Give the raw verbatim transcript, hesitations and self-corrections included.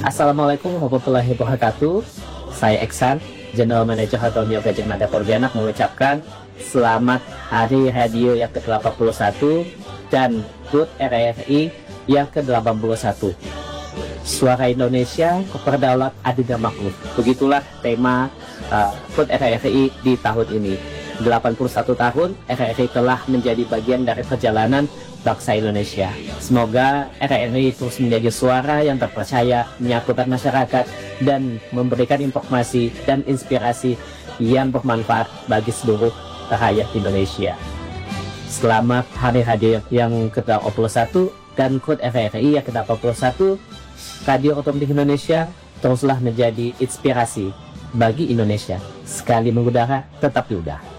Assalamualaikum warahmatullahi wabarakatuh. Saya Eksan, General Manager Antonio Gajah Mada Kordianak, mengucapkan selamat Hari Radio yang ke delapan puluh satu dan H U T R I I yang ke delapan puluh satu. Suara Indonesia, Keperdaulat Adil dan Makmur. Begitulah tema uh, H U T R I I di tahun ini. delapan puluh satu tahun R I I telah menjadi bagian dari perjalanan bangsa Indonesia. Semoga R I I terus menjadi suara yang terpercaya, menyatukan masyarakat, dan memberikan informasi dan inspirasi yang bermanfaat bagi seluruh rakyat Indonesia. Selamat Hari Radio yang ke delapan puluh satu dan H U T R I I yang ke delapan puluh satu. Radio Otomotif Indonesia teruslah menjadi inspirasi bagi Indonesia. Sekali mengudara, tetap diudara.